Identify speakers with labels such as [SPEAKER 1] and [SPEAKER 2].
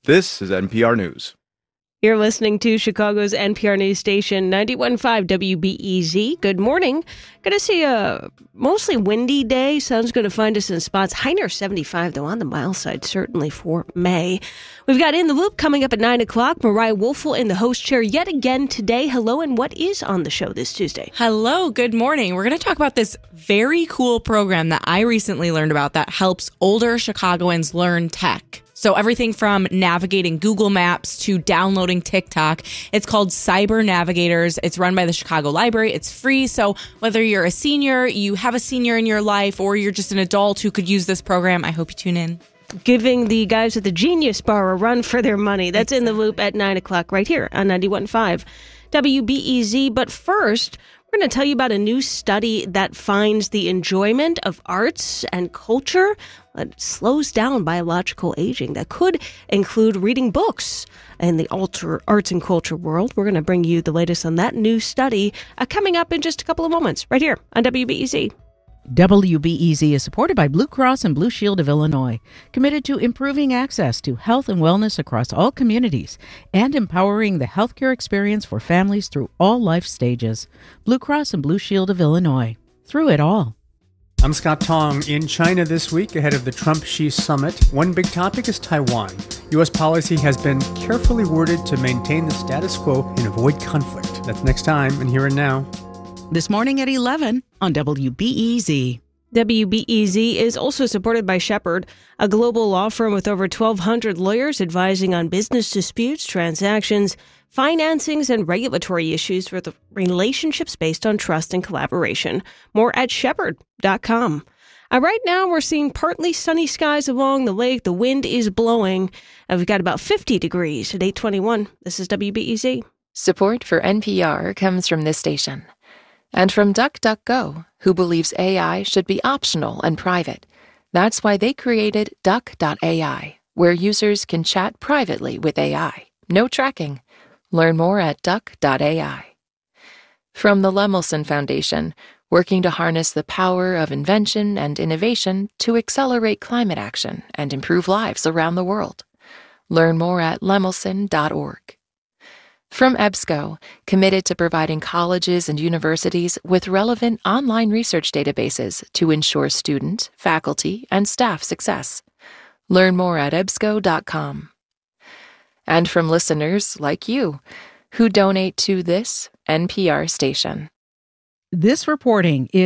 [SPEAKER 1] This is NPR News.
[SPEAKER 2] You're listening to Chicago's NPR news station, 91.5 WBEZ. Good morning. Going to see a mostly windy day. Sun's going to find us in spots. High near 75, though, on the mild side, certainly for May. We've got In the Loop coming up at 9 o'clock. Mariah Woelfel in the host chair yet again today. Hello, and what is on the show this Tuesday?
[SPEAKER 3] Hello, good morning. We're going to talk about this very cool program that I recently learned about that helps older Chicagoans learn tech. So everything from navigating Google Maps to downloading TikTok. It's called Cyber Navigators. It's run by the Chicago Library. It's free. So whether you're a senior, you have a senior in your life, or you're just an adult who could use this program, I hope you tune in.
[SPEAKER 2] Giving the guys at the Genius Bar a run for their money. That's In the Loop at 9 o'clock right here on 91.5 WBEZ. But first, we're going to tell you about a new study that finds the enjoyment of arts and culture that slows down biological aging. That could include reading books in the arts and culture world. We're going to bring you the latest on that new study coming up in just a couple of moments right here on WBEZ.
[SPEAKER 4] WBEZ is supported by Blue Cross and Blue Shield of Illinois, committed to improving access to health and wellness across all communities and empowering the healthcare experience for families through all life stages. Blue Cross and Blue Shield of Illinois, through it all.
[SPEAKER 5] I'm Scott Tong. In China this week, ahead of the Trump-Xi summit, one big topic is Taiwan. U.S. policy has been carefully worded to maintain the status quo and avoid conflict. That's next time and Here and Now.
[SPEAKER 4] This morning at 11 on WBEZ.
[SPEAKER 2] WBEZ is also supported by Shepherd, a global law firm with over 1,200 lawyers advising on business disputes, transactions, financings, and regulatory issues with relationships based on trust and collaboration. More at shepherd.com. Right now, we're seeing partly sunny skies along the lake. The wind is blowing. We've got about 50 degrees at 8:21. This is WBEZ.
[SPEAKER 6] Support for NPR comes from this station. And from DuckDuckGo, who believes AI should be optional and private. That's why they created Duck.ai, where users can chat privately with AI. No tracking. Learn more at Duck.ai. From the Lemelson Foundation, working to harness the power of invention and innovation to accelerate climate action and improve lives around the world. Learn more at lemelson.org. From EBSCO, committed to providing colleges and universities with relevant online research databases to ensure student, faculty, and staff success. Learn more at ebsco.com. And from listeners like you, who donate to this NPR station.
[SPEAKER 4] This reporting is